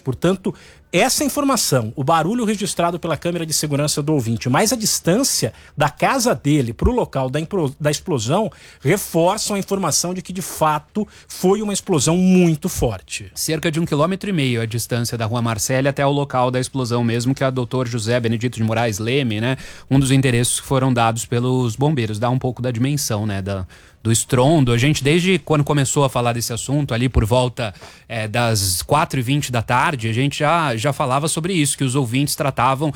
Portanto, essa informação, o barulho registrado pela câmera de segurança do ouvinte, mais a distância da casa dele para o local da explosão, reforçam a informação de que, de fato, foi uma explosão muito forte. Cerca de 1,5 km a distância da Rua Marcélia até o local da explosão mesmo, que é a Dr. José Benedito de Moraes Leme, né? Um dos endereços que foram dados pelos bombeiros. Dá um pouco da dimensão, né? Do estrondo. A gente, desde quando começou a falar desse assunto, ali por volta das 4h20 da tarde, a gente já falava sobre isso, que os ouvintes tratavam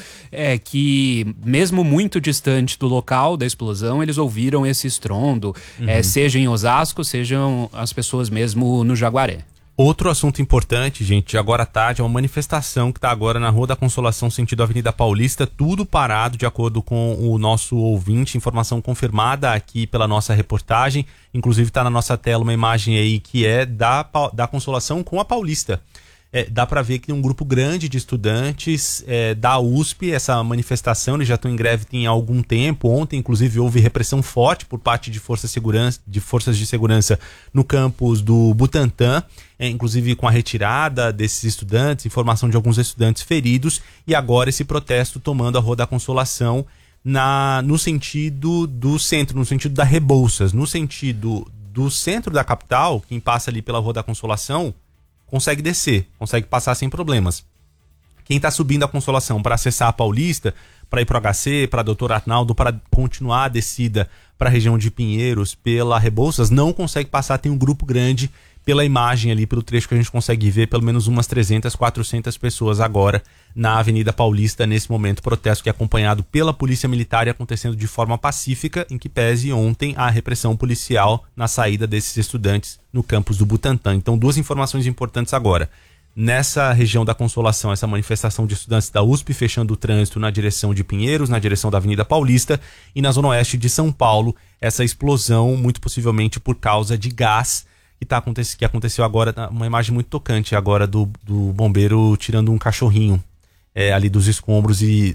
que, mesmo muito distante do local da explosão, eles ouviram esse estrondo, seja em Osasco, sejam as pessoas mesmo no Jaguaré. Outro assunto importante, gente, agora à tarde, é uma manifestação que está agora na Rua da Consolação, sentido Avenida Paulista, tudo parado, de acordo com o nosso ouvinte, informação confirmada aqui pela nossa reportagem, inclusive está na nossa tela uma imagem aí que é da Consolação com a Paulista. Dá para ver que tem um grupo grande de estudantes da USP, essa manifestação, eles já estão em greve tem algum tempo. Ontem, inclusive, houve repressão forte por parte de forças de segurança no campus do Butantã, inclusive com a retirada desses estudantes, informação de alguns estudantes feridos, e agora esse protesto tomando a Rua da Consolação no sentido do centro, no sentido da Rebouças, no sentido do centro da capital. Quem passa ali pela Rua da Consolação consegue descer, consegue passar sem problemas. Quem está subindo a Consolação para acessar a Paulista, para ir para o HC, para Doutor Arnaldo, para continuar a descida para a região de Pinheiros, pela Rebouças, não consegue passar, tem um grupo grande. Pela imagem ali, pelo trecho que a gente consegue ver, pelo menos umas 300, 400 pessoas agora na Avenida Paulista, nesse momento, protesto que é acompanhado pela Polícia Militar e acontecendo de forma pacífica, em que pese ontem a repressão policial na saída desses estudantes no campus do Butantã. Então, duas informações importantes agora. Nessa região da Consolação, essa manifestação de estudantes da USP fechando o trânsito na direção de Pinheiros, na direção da Avenida Paulista, e na zona oeste de São Paulo, essa explosão, muito possivelmente por causa de gás, que aconteceu agora, uma imagem muito tocante agora do bombeiro tirando um cachorrinho ali dos escombros e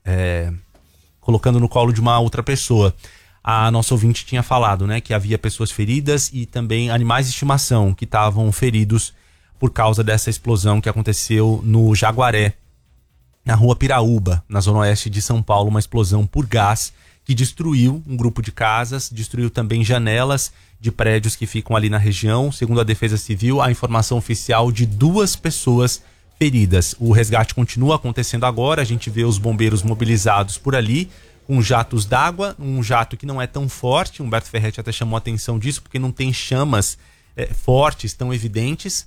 colocando no colo de uma outra pessoa. A nossa ouvinte tinha falado, né, que havia pessoas feridas e também animais de estimação que estavam feridos por causa dessa explosão que aconteceu no Jaguaré, na Rua Piraúba, na zona oeste de São Paulo, uma explosão por gás que destruiu um grupo de casas, destruiu também janelas de prédios que ficam ali na região. Segundo a Defesa Civil, a informação oficial de 2 pessoas feridas. O resgate continua acontecendo agora, a gente vê os bombeiros mobilizados por ali, com jatos d'água, um jato que não é tão forte, Humberto Ferretti até chamou a atenção disso, porque não tem chamas fortes, tão evidentes,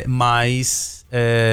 mas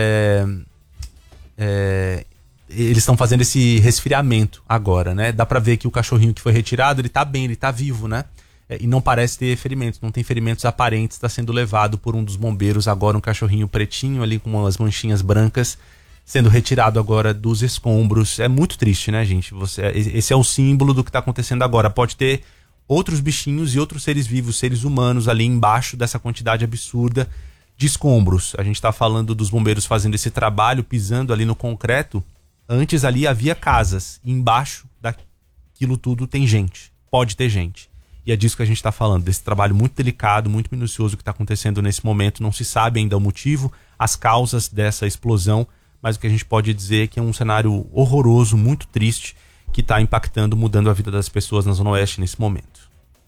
eles estão fazendo esse resfriamento agora, né? Dá pra ver que o cachorrinho que foi retirado, ele tá bem, ele tá vivo, né? E não parece ter ferimentos, não tem ferimentos aparentes, está sendo levado por um dos bombeiros agora, um cachorrinho pretinho ali com umas manchinhas brancas, sendo retirado agora dos escombros. É muito triste, né, gente? Esse é o símbolo do que está acontecendo agora. Pode ter outros bichinhos e outros seres vivos, seres humanos ali embaixo dessa quantidade absurda de escombros. A gente está falando dos bombeiros fazendo esse trabalho, pisando ali no concreto. Antes ali havia casas, e embaixo daquilo tudo tem gente, pode ter gente. E é disso que a gente está falando, desse trabalho muito delicado, muito minucioso que está acontecendo nesse momento. Não se sabe ainda o motivo, as causas dessa explosão, mas o que a gente pode dizer é que é um cenário horroroso, muito triste, que está impactando, mudando a vida das pessoas na Zona Oeste nesse momento.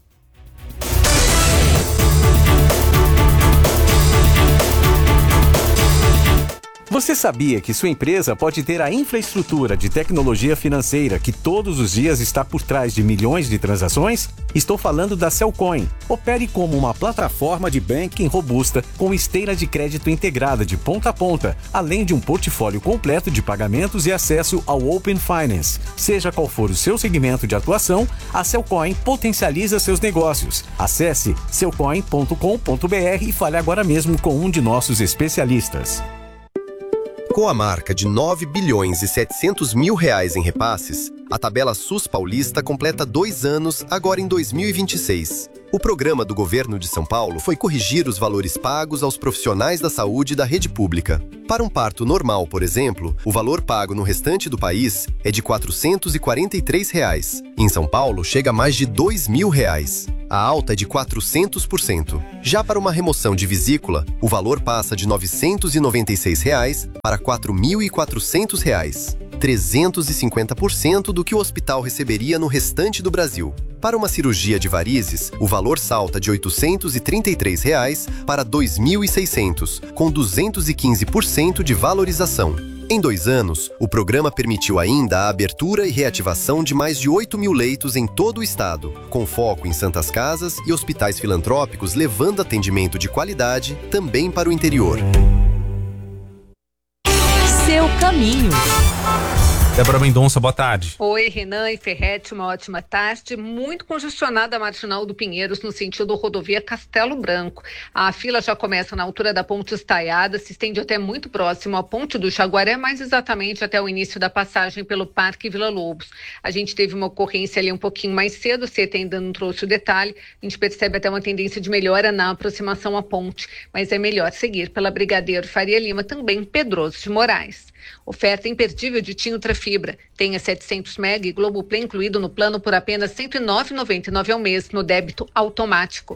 Você sabia que sua empresa pode ter a infraestrutura de tecnologia financeira que todos os dias está por trás de milhões de transações? Estou falando da Cellcoin. Opere como uma plataforma de banking robusta com esteira de crédito integrada de ponta a ponta, além de um portfólio completo de pagamentos e acesso ao Open Finance. Seja qual for o seu segmento de atuação, a Cellcoin potencializa seus negócios. Acesse cellcoin.com.br e fale agora mesmo com um de nossos especialistas. Com a marca de 9 bilhões e 700 mil reais em repasses, a tabela SUS paulista completa 2 anos agora em 2026. O programa do governo de São Paulo foi corrigir os valores pagos aos profissionais da saúde da rede pública. Para um parto normal, por exemplo, o valor pago no restante do país é de R$ 443. Em São Paulo, chega a mais de R$ 2.000. a alta é de 400%. Já para uma remoção de vesícula, o valor passa de R$ 996 para R$ 4.400, 350% do que o hospital receberia no restante do Brasil. Para uma cirurgia de varizes, o valor salta de R$ 833 para R$ 2.600, com 215% de valorização. Em 2 anos, o programa permitiu ainda a abertura e reativação de mais de 8.000 leitos em todo o estado, com foco em santas casas e hospitais filantrópicos, levando atendimento de qualidade também para o interior. Seu caminho. Débora Mendonça, boa tarde. Oi, Renan e Ferretti, uma ótima tarde. Muito congestionada a Marginal do Pinheiros no sentido rodovia Castelo Branco. A fila já começa na altura da Ponte Estaiada, se estende até muito próximo à Ponte do Jaguaré, mais exatamente até o início da passagem pelo Parque Vila Lobos. A gente teve uma ocorrência ali um pouquinho mais cedo, você ainda não trouxe o detalhe, a gente percebe até uma tendência de melhora na aproximação à ponte, mas é melhor seguir pela Brigadeiro Faria Lima, também Pedroso de Moraes. Oferta imperdível de TIM Ultrafibra. Tenha 700 MB e Globoplay incluído no plano por apenas R$ 109,99 ao mês no débito automático.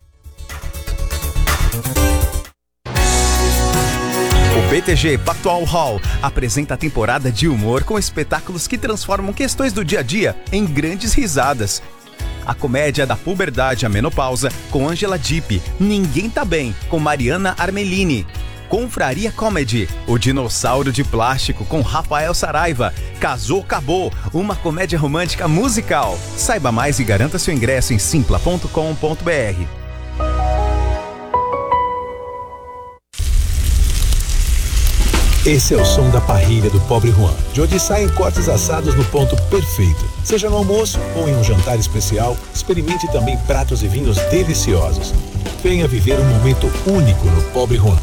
O BTG Pactual Hall apresenta a temporada de humor com espetáculos que transformam questões do dia a dia em grandes risadas. A comédia da puberdade à menopausa com Angela Dipp, Ninguém Tá Bem, com Mariana Armelini. Confraria Comedy, o dinossauro de plástico com Rafael Saraiva. Casou, Acabou, uma comédia romântica musical. Saiba mais e garanta seu ingresso em simpla.com.br. Esse é o som da parrilha do Pobre Juan, de onde saem cortes assados no ponto perfeito. Seja no almoço ou em um jantar especial, experimente também pratos e vinhos deliciosos. Venha viver um momento único no Pobre Juan.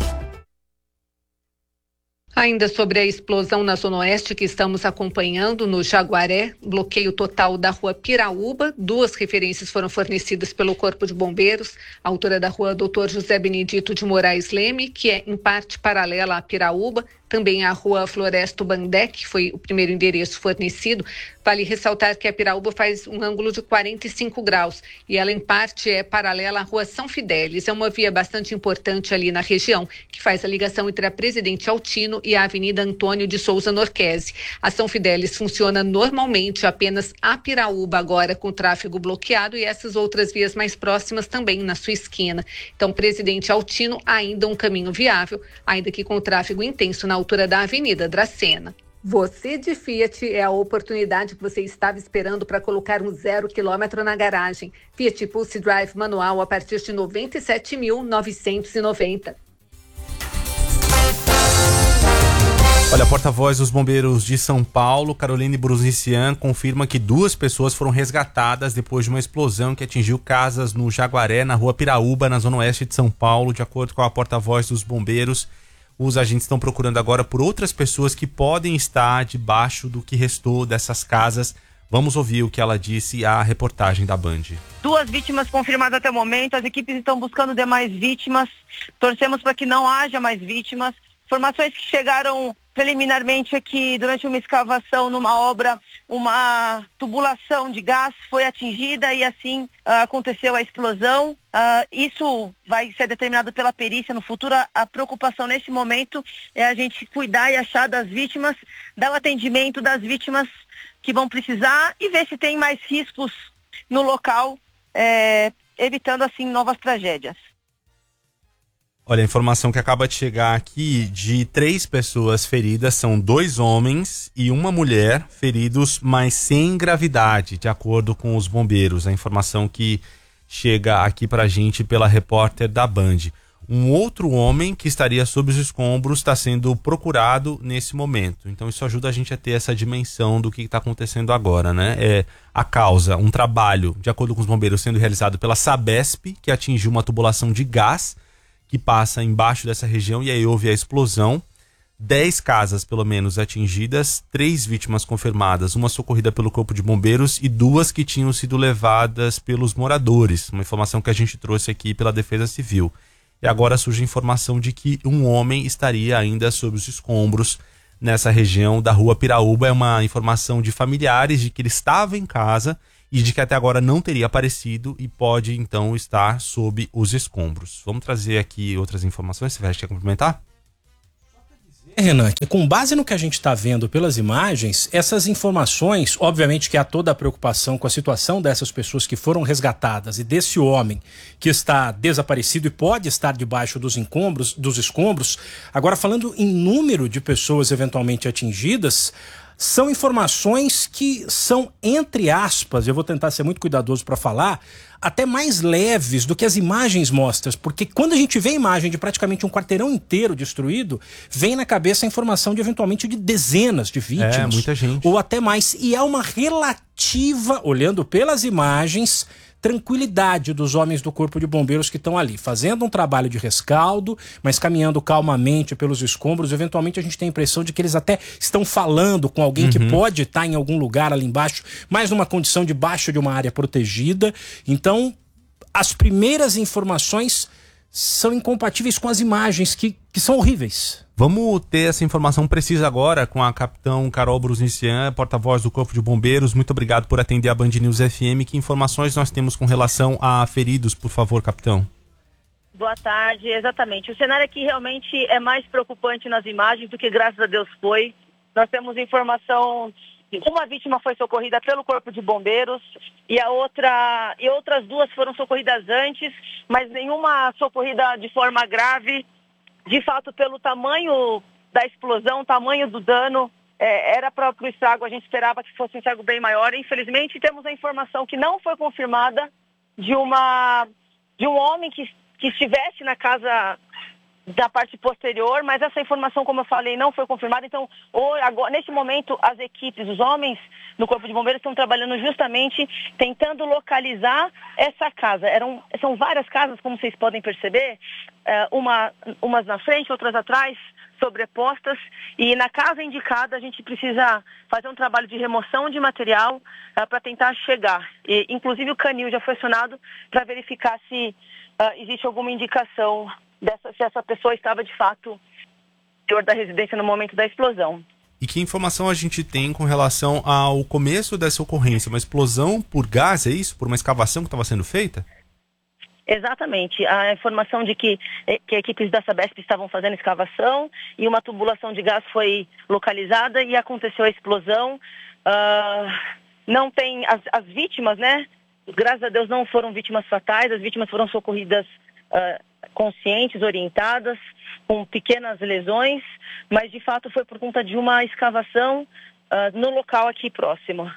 Ainda sobre a explosão na Zona Oeste que estamos acompanhando no Jaguaré, bloqueio total da rua Piraúba, 2 referências foram fornecidas pelo Corpo de Bombeiros, a altura da rua Dr. José Benedito de Moraes Leme, que é em parte paralela à Piraúba, também a rua Floresto Bandé, que foi o primeiro endereço fornecido. Vale ressaltar que a Piraúba faz um ângulo de 45 graus e ela em parte é paralela à rua São Fidélis. É uma via bastante importante ali na região, que faz a ligação entre a Presidente Altino e a Avenida Antônio de Souza Norquese. A São Fidélis funciona normalmente, apenas a Piraúba agora com tráfego bloqueado e essas outras vias mais próximas também na sua esquina. Então, Presidente Altino ainda um caminho viável, ainda que com tráfego intenso na altura da Avenida Dracena. Você de Fiat é a oportunidade que você estava esperando para colocar um 0 km na garagem. Fiat Pulse Drive manual a partir de R$ 97.990. Olha, a porta-voz dos bombeiros de São Paulo, Caroline Brunician, confirma que 2 pessoas foram resgatadas depois de uma explosão que atingiu casas no Jaguaré, na rua Piraúba, na zona oeste de São Paulo. De acordo com a porta-voz dos bombeiros, os agentes estão procurando agora por outras pessoas que podem estar debaixo do que restou dessas casas. Vamos ouvir o que ela disse à reportagem da Band. 2 vítimas confirmadas até o momento, as equipes estão buscando demais vítimas, torcemos para que não haja mais vítimas. Informações que chegaram preliminarmente é que durante uma escavação numa obra, uma tubulação de gás foi atingida e assim aconteceu a explosão. Isso vai ser determinado pela perícia no futuro. A preocupação nesse momento é a gente cuidar e achar das vítimas, dar o atendimento das vítimas que vão precisar e ver se tem mais riscos no local, evitando assim novas tragédias. Olha, a informação que acaba de chegar aqui de 3 pessoas feridas, são 2 homens e uma mulher feridos, mas sem gravidade, de acordo com os bombeiros. A informação que chega aqui pra gente pela repórter da Band. Um outro homem que estaria sob os escombros está sendo procurado nesse momento. Então isso ajuda a gente a ter essa dimensão do que está acontecendo agora, né? A causa, um trabalho, de acordo com os bombeiros, sendo realizado pela Sabesp, que atingiu uma tubulação de gás que passa embaixo dessa região e aí houve a explosão. 10 casas, pelo menos, atingidas, 3 vítimas confirmadas, uma socorrida pelo Corpo de Bombeiros e 2 que tinham sido levadas pelos moradores. Uma informação que a gente trouxe aqui pela Defesa Civil. E agora surge a informação de que um homem estaria ainda sob os escombros nessa região da rua Piraúba. É uma informação de familiares de que ele estava em casa e de que até agora não teria aparecido e pode então estar sob os escombros. Vamos trazer aqui outras informações, se você quer complementar? Renan, que com base no que a gente está vendo pelas imagens, essas informações, obviamente que há toda a preocupação com a situação dessas pessoas que foram resgatadas e desse homem que está desaparecido e pode estar debaixo dos escombros. Agora, falando em número de pessoas eventualmente atingidas, são informações que são, entre aspas, eu vou tentar ser muito cuidadoso para falar, até mais leves do que as imagens mostram, porque quando a gente vê a imagem de praticamente um quarteirão inteiro destruído, vem na cabeça a informação de eventualmente de dezenas de vítimas. Muita gente. Ou até mais. E há uma relativa, olhando pelas imagens, tranquilidade dos homens do Corpo de Bombeiros que estão ali, fazendo um trabalho de rescaldo, mas caminhando calmamente pelos escombros. Eventualmente a gente tem a impressão de que eles até estão falando com alguém que pode estar em algum lugar ali embaixo, mas numa condição debaixo de uma área protegida. Então, as primeiras informações são incompatíveis com as imagens que são horríveis. Vamos ter essa informação precisa agora com a capitão Carol Brusnician, porta-voz do Corpo de Bombeiros. Muito obrigado por atender a Band News FM. Que informações nós temos com relação a feridos, por favor, capitão? Boa tarde, exatamente. O cenário aqui realmente é mais preocupante nas imagens do que, graças a Deus, foi. Nós temos informação que uma vítima foi socorrida pelo Corpo de Bombeiros e outras duas foram socorridas antes, mas nenhuma socorrida de forma grave. De fato, pelo tamanho da explosão, tamanho do dano, era para o estrago, a gente esperava que fosse um estrago bem maior. Infelizmente, temos a informação que não foi confirmada de um homem que estivesse na casa da parte posterior, mas essa informação, como eu falei, não foi confirmada. Então, agora, neste momento, as equipes, os homens no Corpo de Bombeiros estão trabalhando justamente tentando localizar essa casa. São várias casas, como vocês podem perceber, umas na frente, outras atrás, sobrepostas, e na casa indicada a gente precisa fazer um trabalho de remoção de material para tentar chegar. E, inclusive, o canil já foi acionado para verificar se existe alguma indicação se essa pessoa estava de fato no interior da residência no momento da explosão. E que informação a gente tem com relação ao começo dessa ocorrência? Uma explosão por gás, é isso? Por uma escavação que estava sendo feita? Exatamente. A informação de que equipes da Sabesp estavam fazendo escavação e uma tubulação de gás foi localizada e aconteceu a explosão. Não tem as vítimas, né? Graças a Deus não foram vítimas fatais, as vítimas foram socorridas conscientes, orientadas, com pequenas lesões, mas de fato foi por conta de uma escavação no local aqui próximo.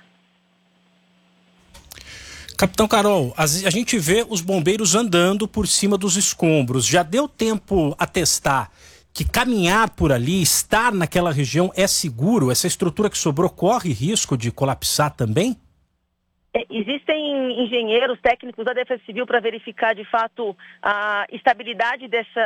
Capitão Carol, a gente vê os bombeiros andando por cima dos escombros. Já deu tempo a testar que caminhar por ali, estar naquela região é seguro? Essa estrutura que sobrou corre risco de colapsar também? Existem engenheiros técnicos da Defesa Civil para verificar de fato a estabilidade dessa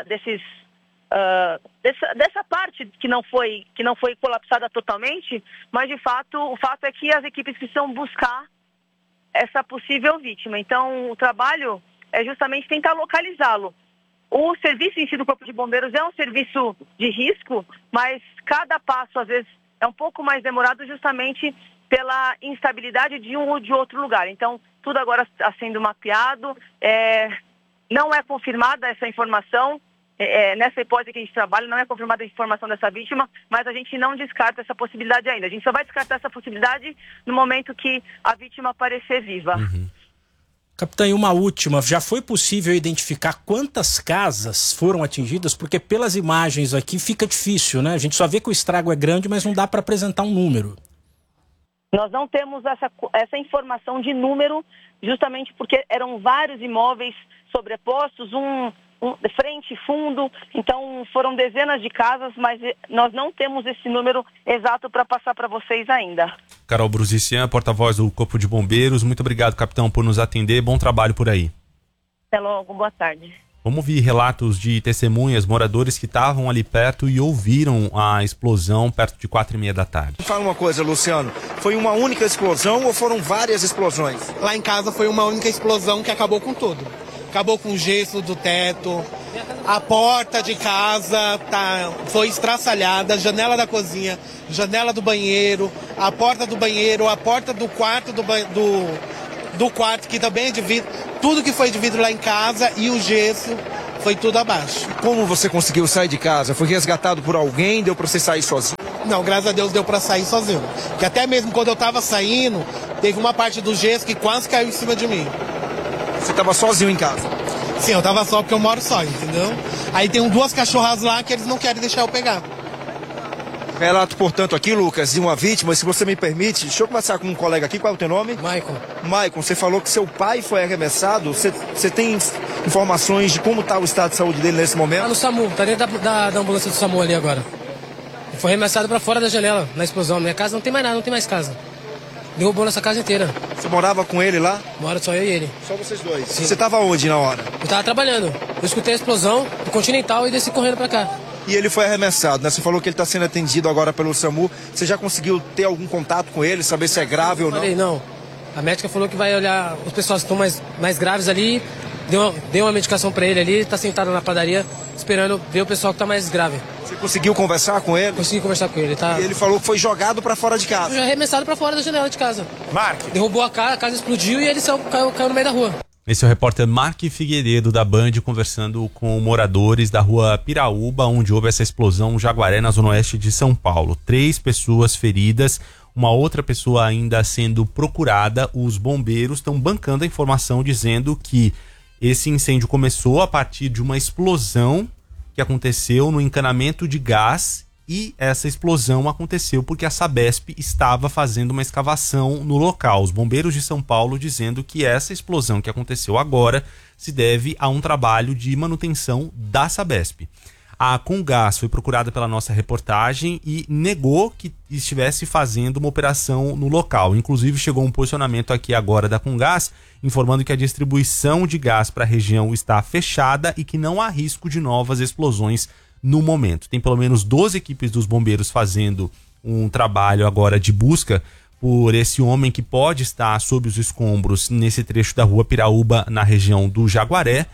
parte que não foi colapsada totalmente, mas de fato o fato é que as equipes precisam buscar essa possível vítima. Então o trabalho é justamente tentar localizá-lo. O serviço em si do Corpo de Bombeiros é um serviço de risco, mas cada passo às vezes é um pouco mais demorado justamente pela instabilidade de um ou de outro lugar. Então, tudo agora está sendo mapeado. Não é confirmada essa informação, nessa hipótese que a gente trabalha, não é confirmada a informação dessa vítima, mas a gente não descarta essa possibilidade ainda. A gente só vai descartar essa possibilidade no momento que a vítima aparecer viva. Capitão, e uma última, já foi possível identificar quantas casas foram atingidas? Porque pelas imagens aqui fica difícil, né? A gente só vê que o estrago é grande, mas não dá para apresentar um número. Nós não temos essa informação de número, justamente porque eram vários imóveis sobrepostos, de frente e fundo, então foram dezenas de casas, mas nós não temos esse número exato para passar para vocês ainda. Carol Brusnician, porta-voz do Corpo de Bombeiros, muito obrigado, capitão, por nos atender, bom trabalho por aí. Até logo, boa tarde. Vamos ouvir relatos de testemunhas, moradores que estavam ali perto e ouviram a explosão perto de 4h30 da tarde. Fala uma coisa, Luciano, foi uma única explosão ou foram várias explosões? Lá em casa foi uma única explosão que acabou com tudo. Acabou com o gesso do teto, a porta de casa foi estraçalhada, janela da cozinha, janela do banheiro, a porta do banheiro, a porta do quarto do quarto que também é de vidro, tudo que foi de vidro lá em casa e o gesso foi tudo abaixo. Como você conseguiu sair de casa? Foi resgatado por alguém? Deu pra você sair sozinho? Não, graças a Deus deu pra sair sozinho. Porque até mesmo quando eu tava saindo, teve uma parte do gesso que quase caiu em cima de mim. Você tava sozinho em casa? Sim, eu tava só porque eu moro só, entendeu? Aí tem 2 cachorras lá que eles não querem deixar eu pegar. Relato, portanto, aqui, Lucas, de uma vítima, se você me permite, deixa eu conversar com um colega aqui, qual é o teu nome? Maicon, você falou que seu pai foi arremessado, você tem informações de como está o estado de saúde dele nesse momento? Tá no SAMU, tá dentro da ambulância do SAMU ali agora. Foi arremessado pra fora da janela, na explosão. Minha casa não tem mais nada, não tem mais casa. Derrubou nossa casa inteira. Você morava com ele lá? Mora só eu e ele. Só vocês dois? Sim. Você estava onde na hora? Eu tava trabalhando. Eu escutei a explosão do Continental e desci correndo pra cá. E ele foi arremessado, né? Você falou que ele está sendo atendido agora pelo SAMU. Você já conseguiu ter algum contato com ele, saber se é grave ou não? Não. A médica falou que vai olhar os pessoas que estão mais graves ali, deu uma medicação pra ele ali, tá sentado na padaria, esperando ver o pessoal que tá mais grave. Você conseguiu conversar com ele? Consegui conversar com ele, tá? E ele falou que foi jogado pra fora de casa. Foi arremessado pra fora da janela de casa. Mark. Derrubou a casa explodiu e ele caiu no meio da rua. Esse é o repórter Mark Figueiredo da Band conversando com moradores da rua Piraúba, onde houve essa explosão no Jaguaré, na zona oeste de São Paulo. 3 pessoas feridas, uma outra pessoa ainda sendo procurada. Os bombeiros estão bancando a informação dizendo que esse incêndio começou a partir de uma explosão que aconteceu no encanamento de gás, e essa explosão aconteceu porque a Sabesp estava fazendo uma escavação no local. Os bombeiros de São Paulo dizendo que essa explosão que aconteceu agora se deve a um trabalho de manutenção da Sabesp. A Comgás foi procurada pela nossa reportagem e negou que estivesse fazendo uma operação no local. Inclusive chegou um posicionamento aqui agora da Comgás informando que a distribuição de gás para a região está fechada e que não há risco de novas explosões no momento. Tem pelo menos 12 equipes dos bombeiros fazendo um trabalho agora de busca por esse homem que pode estar sob os escombros nesse trecho da rua Piraúba, na região do Jaguaré,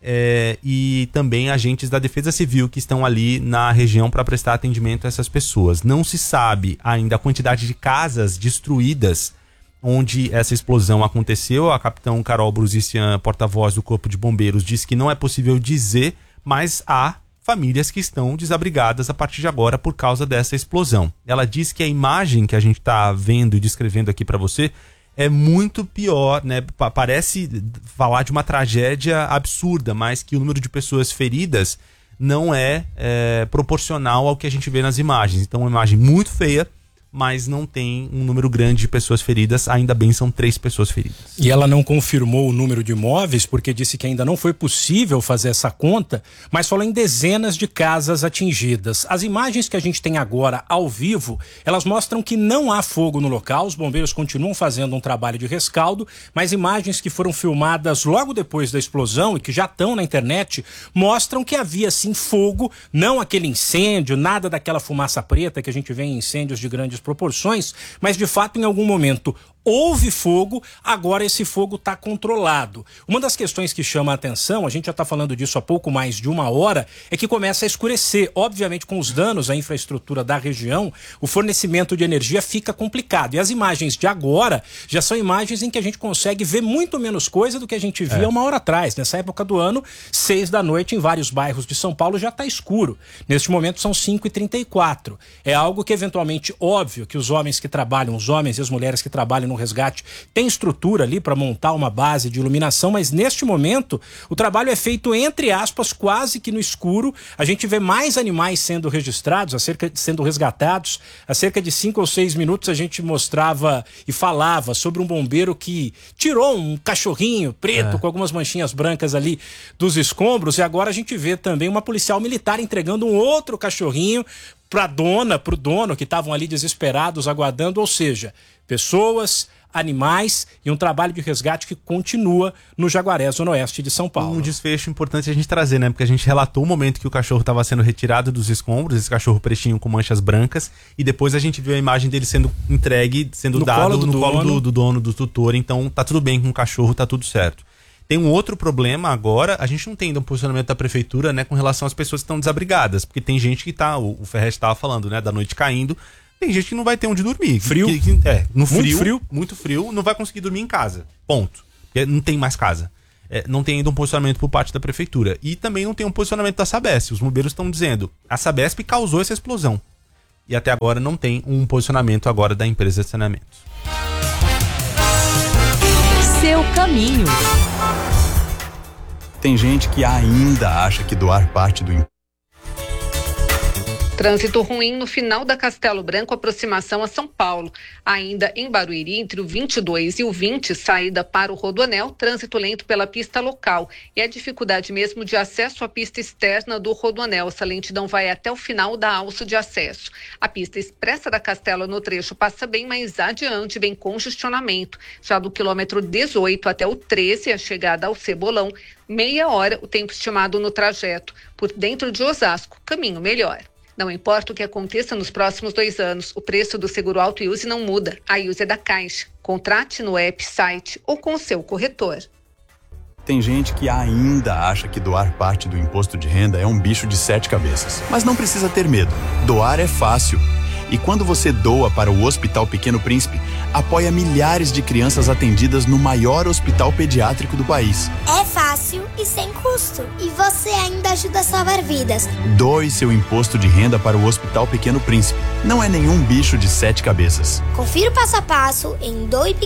e também agentes da Defesa Civil que estão ali na região para prestar atendimento a essas pessoas. Não se sabe ainda a quantidade de casas destruídas onde essa explosão aconteceu. A capitão Carol Brusician, porta-voz do Corpo de Bombeiros, disse que não é possível dizer, mas há famílias que estão desabrigadas a partir de agora por causa dessa explosão. Ela diz que a imagem que a gente está vendo e descrevendo aqui para você é muito pior, né? Parece falar de uma tragédia absurda, mas que o número de pessoas feridas não é proporcional ao que a gente vê nas imagens. Então, uma imagem muito feia, mas não tem um número grande de pessoas feridas. Ainda bem, são 3 pessoas feridas. E ela não confirmou o número de imóveis, porque disse que ainda não foi possível fazer essa conta, mas falou em dezenas de casas atingidas. As imagens que a gente tem agora ao vivo, elas mostram que não há fogo no local. Os bombeiros continuam fazendo um trabalho de rescaldo, mas imagens que foram filmadas logo depois da explosão e que já estão na internet, mostram que havia sim fogo, não aquele incêndio, nada daquela fumaça preta que a gente vê em incêndios de grandes proporções, mas de fato em algum momento houve fogo, agora esse fogo está controlado. Uma das questões que chama a atenção, a gente já está falando disso há pouco mais de uma hora, é que começa a escurecer. Obviamente, com os danos à infraestrutura da região, o fornecimento de energia fica complicado. E as imagens de agora já são imagens em que a gente consegue ver muito menos coisa do que a gente via uma hora atrás. Nessa época do ano, 6 da noite, em vários bairros de São Paulo, já está escuro. Neste momento são 5h34. É algo que, eventualmente, óbvio que os homens que trabalham, os homens e as mulheres que trabalham no resgate, tem estrutura ali para montar uma base de iluminação, mas neste momento o trabalho é feito, entre aspas, quase que no escuro. A gente vê mais animais sendo registrados, sendo resgatados. Há cerca de 5 ou 6 minutos a gente mostrava e falava sobre um bombeiro que tirou um cachorrinho preto com algumas manchinhas brancas ali dos escombros, e agora a gente vê também uma policial militar entregando um outro cachorrinho pro dono, que estavam ali desesperados, aguardando, ou seja, pessoas, animais e um trabalho de resgate que continua no Jaguaré, zona oeste de São Paulo. Um desfecho importante a gente trazer, né? Porque a gente relatou o momento que o cachorro estava sendo retirado dos escombros, esse cachorro pretinho com manchas brancas, e depois a gente viu a imagem dele sendo entregue, sendo dado no colo do dono, do tutor. Então tá tudo bem com o cachorro, tá tudo certo. Tem um outro problema agora, a gente não tem ainda um posicionamento da prefeitura, né, com relação às pessoas que estão desabrigadas, porque tem gente que tá, o Ferrez estava falando, né, da noite caindo, Tem gente que não vai ter onde dormir. Frio. Muito frio, não vai conseguir dormir em casa. Ponto. Porque não tem mais casa. Não tem ainda um posicionamento por parte da prefeitura. E também não tem um posicionamento da Sabesp. Os bombeiros estão dizendo, a Sabesp causou essa explosão. E até agora não tem um posicionamento agora da empresa de saneamento. Seu caminho. Tem gente que ainda acha que doar parte do imposto. Trânsito ruim no final da Castelo Branco, aproximação a São Paulo. Ainda em Barueri, entre o 22 e o 20, saída para o Rodoanel, trânsito lento pela pista local. E a dificuldade mesmo de acesso à pista externa do Rodoanel. Essa lentidão vai até o final da alça de acesso. A pista expressa da Castelo no trecho passa bem mais adiante, bem congestionamento. Já do quilômetro 18 até o 13, a chegada ao Cebolão, meia hora o tempo estimado no trajeto. Por dentro de Osasco, caminho melhor. Não importa o que aconteça nos próximos 2 anos, o preço do seguro auto e use não muda. A use é da Caixa. Contrate no app, site ou com seu corretor. Tem gente que ainda acha que doar parte do imposto de renda é um bicho de 7 cabeças. Mas não precisa ter medo. Doar é fácil. E quando você doa para o Hospital Pequeno Príncipe, apoia milhares de crianças atendidas no maior hospital pediátrico do país. É fácil e sem custo. E você ainda ajuda a salvar vidas. Doe seu imposto de renda para o Hospital Pequeno Príncipe. Não é nenhum bicho de 7 cabeças. Confira o passo a passo em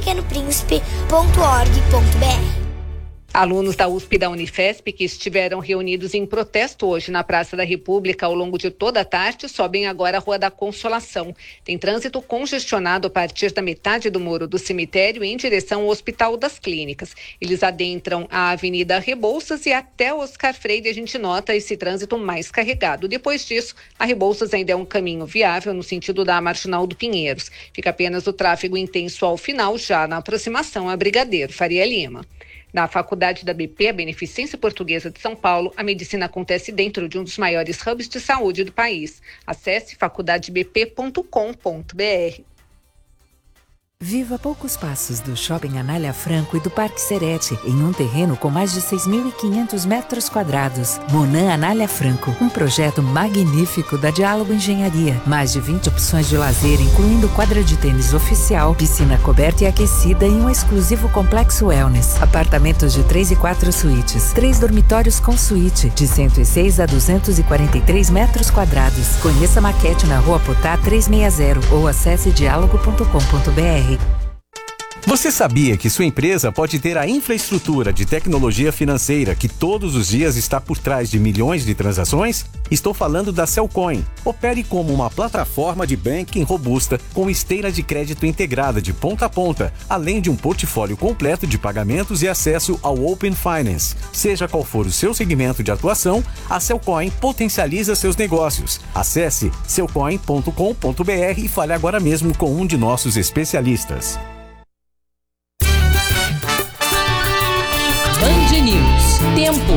doepequenopríncipe.org.br. Alunos da USP e da Unifesp que estiveram reunidos em protesto hoje na Praça da República ao longo de toda a tarde sobem agora a Rua da Consolação. Tem trânsito congestionado a partir da metade do muro do cemitério em direção ao Hospital das Clínicas. Eles adentram a Avenida Rebouças e até Oscar Freire a gente nota esse trânsito mais carregado. Depois disso, a Rebouças ainda é um caminho viável no sentido da Marginal do Pinheiros. Fica apenas o tráfego intenso ao final, já na aproximação a Brigadeiro Faria Lima. Na Faculdade da BP, a Beneficência Portuguesa de São Paulo, a medicina acontece dentro de um dos maiores hubs de saúde do país. Acesse faculdadebp.com.br. Viva a poucos passos do Shopping Anália Franco e do Parque Serete, em um terreno com mais de 6.500 metros quadrados. Monan Anália Franco, um projeto magnífico da Diálogo Engenharia. Mais de 20 opções de lazer, incluindo quadra de tênis oficial, piscina coberta e aquecida e um exclusivo complexo wellness. Apartamentos de 3 e 4 suítes, 3 dormitórios com suíte, de 106 a 243 metros quadrados. Conheça a maquete na Rua Potá 360 ou acesse diálogo.com.br. Você sabia que sua empresa pode ter a infraestrutura de tecnologia financeira que todos os dias está por trás de milhões de transações? Estou falando da Cellcoin. Opere como uma plataforma de banking robusta com esteira de crédito integrada de ponta a ponta, além de um portfólio completo de pagamentos e acesso ao Open Finance. Seja qual for o seu segmento de atuação, a Cellcoin potencializa seus negócios. Acesse cellcoin.com.br e fale agora mesmo com um de nossos especialistas. Band News. Tempo.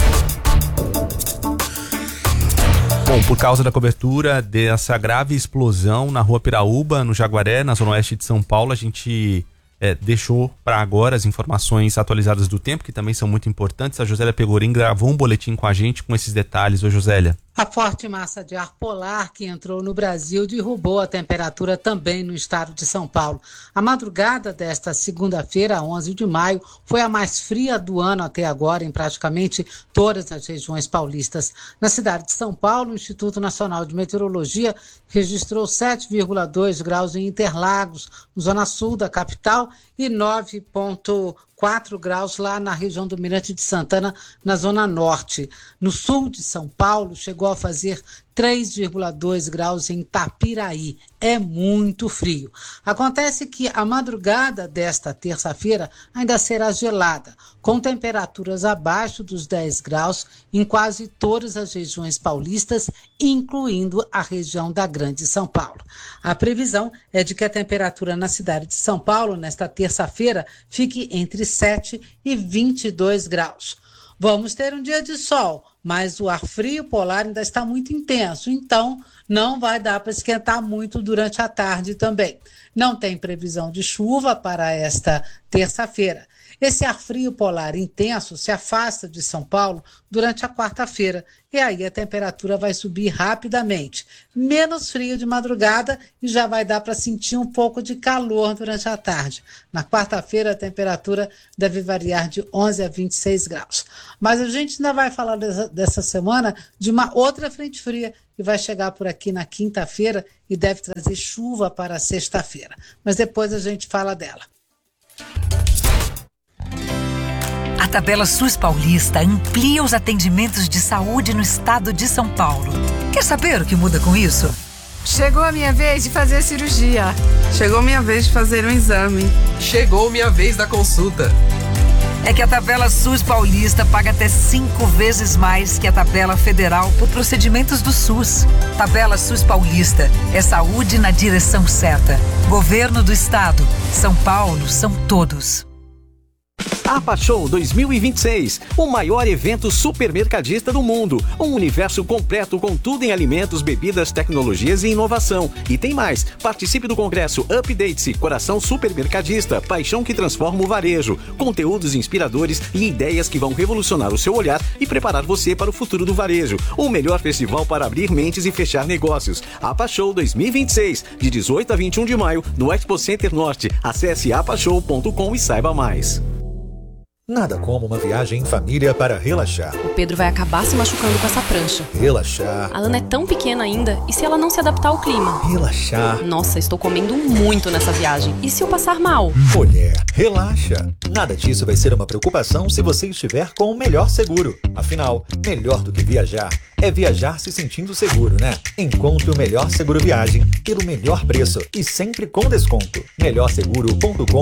Bom, por causa da cobertura dessa grave explosão na Rua Piraúba, no Jaguaré, na zona oeste de São Paulo, a gente deixou para agora as informações atualizadas do tempo, que também são muito importantes. A Josélia Pegorim gravou um boletim com a gente com esses detalhes. Oi, Josélia. A forte massa de ar polar que entrou no Brasil derrubou a temperatura também no estado de São Paulo. A madrugada desta segunda-feira, 11 de maio, foi a mais fria do ano até agora em praticamente todas as regiões paulistas. Na cidade de São Paulo, o Instituto Nacional de Meteorologia registrou 7,2 graus em Interlagos, na zona sul da capital, e 9,4 graus lá na região do Mirante de Santana, na zona norte. No sul de São Paulo, chegou a fazer 3,2 graus em Tapiraí. É muito frio. Acontece que a madrugada desta terça-feira ainda será gelada, com temperaturas abaixo dos 10 graus em quase todas as regiões paulistas, incluindo a região da Grande São Paulo. A previsão é de que a temperatura na cidade de São Paulo, nesta terça-feira, fique entre 7 e 22 graus. Vamos ter um dia de sol, mas o ar frio polar ainda está muito intenso, então não vai dar para esquentar muito durante a tarde também. Não tem previsão de chuva para esta terça-feira. Esse ar frio polar intenso se afasta de São Paulo durante a quarta-feira e aí a temperatura vai subir rapidamente. Menos frio de madrugada e já vai dar para sentir um pouco de calor durante a tarde. Na quarta-feira a temperatura deve variar de 11 a 26 graus. Mas a gente ainda vai falar dessa semana de uma outra frente fria que vai chegar por aqui na quinta-feira e deve trazer chuva para sexta-feira. Mas depois a gente fala dela. A tabela SUS Paulista amplia os atendimentos de saúde no estado de São Paulo. Quer saber o que muda com isso? Chegou a minha vez de fazer a cirurgia. Chegou minha vez de fazer um exame. Chegou minha vez da consulta. É que a tabela SUS Paulista paga até 5 vezes mais que a tabela federal por procedimentos do SUS. Tabela SUS Paulista é saúde na direção certa. Governo do Estado. São Paulo são todos. APA Show 2026, o maior evento supermercadista do mundo. Um universo completo com tudo em alimentos, bebidas, tecnologias e inovação. E tem mais, participe do congresso Update-se, Coração Supermercadista, paixão que transforma o varejo. Conteúdos inspiradores e ideias que vão revolucionar o seu olhar e preparar você para o futuro do varejo. O melhor festival para abrir mentes e fechar negócios. APA Show 2026, de 18 a 21 de maio, no Expo Center Norte. Acesse apashow.com e saiba mais. Nada como uma viagem em família para relaxar. O Pedro vai acabar se machucando com essa prancha. Relaxar. A Ana é tão pequena ainda, e se ela não se adaptar ao clima? Relaxar. Nossa, estou comendo muito nessa viagem. E se eu passar mal? Mulher, relaxa. Nada disso vai ser uma preocupação se você estiver com o melhor seguro. Afinal, melhor do que viajar é viajar se sentindo seguro, né? Encontre o melhor seguro viagem pelo melhor preço e sempre com desconto. melhorseguro.com.br.